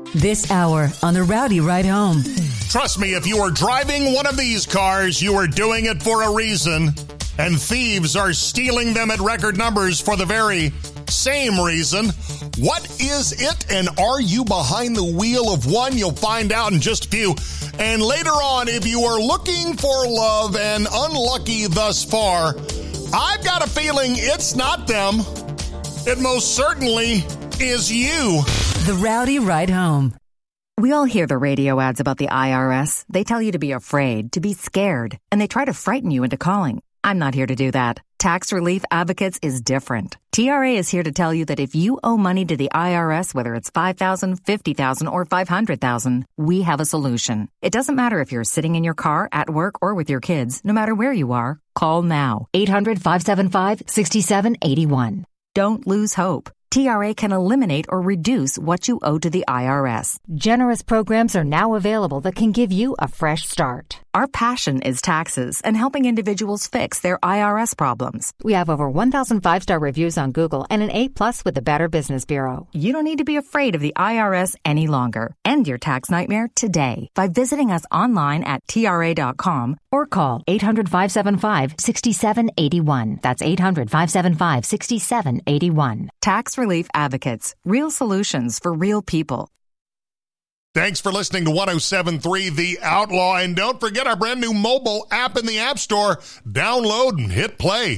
This hour on the Rowdy Ride Home. Trust me, if you are driving one of these cars, you are doing it for a reason. And thieves are stealing them at record numbers for the very same reason. What is it, and are you behind the wheel of one? You'll find out in just a few. And later on, if you are looking for love and unlucky thus far, I've got a feeling it's not them. It most certainly is you. The Rowdy Ride Home. We all hear the radio ads about the IRS. They tell you to be afraid, to be scared, and they try to frighten you into calling. I'm not here to do that. Tax Relief Advocates is different. TRA is here to tell you that if you owe money to the IRS, whether it's $5,000, $50,000, or $500,000, we have a solution. It doesn't matter if you're sitting in your car, at work, or with your kids. No matter where you are, call now. 800-575-6781. Don't lose hope. TRA can eliminate or reduce what you owe to the IRS. Generous programs are now available that can give you a fresh start. Our passion is taxes and helping individuals fix their IRS problems. We have over 1,000 5-star reviews on Google and an A+ with the Better Business Bureau. You don't need to be afraid of the IRS any longer. End your tax nightmare today by visiting us online at TRA.com or call 800-575-6781. That's 800-575-6781. Tax Relief Advocates. Real solutions for real people. Thanks for listening to 107.3 The Outlaw. And don't forget our brand new mobile app in the App Store. Download and hit play.